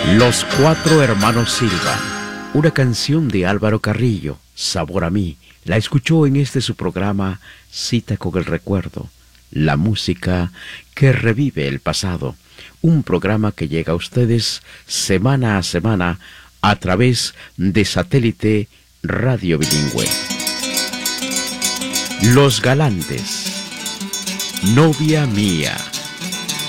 Los Cuatro Hermanos Silva, una canción de Álvaro Carrillo, Sabor a mí, la escuchó en este su programa Cita con el Recuerdo, la música que revive el pasado, un programa que llega a ustedes semana a semana a través de Satélite Radio Bilingüe. Los Galantes, Novia Mía.